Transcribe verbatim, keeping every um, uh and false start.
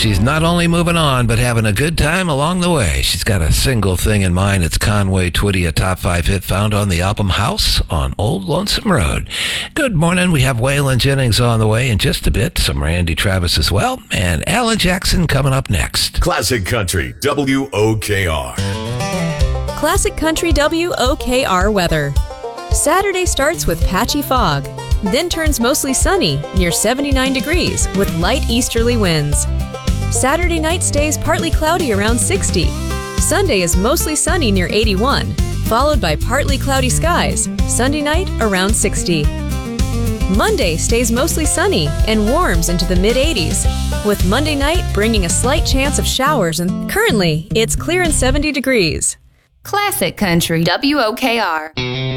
she's not only moving on, but having a good time along the way. She's got a single thing in mind. It's Conway Twitty, a top five hit found on the album House on Old Lonesome Road. Good morning. We have Waylon Jennings on the way in just a bit. Some Randy Travis as well. And Alan Jackson coming up next. Classic Country, W O K R. Classic Country W O K R weather. Saturday starts with patchy fog, then turns mostly sunny near seventy-nine degrees with light easterly winds. Saturday night stays partly cloudy around sixty. Sunday is mostly sunny near eighty-one, followed by partly cloudy skies. Sunday night around sixty. Monday stays mostly sunny and warms into the mid eighties, with Monday night bringing a slight chance of showers, and currently it's clear and seventy degrees. Classic Country W O K R.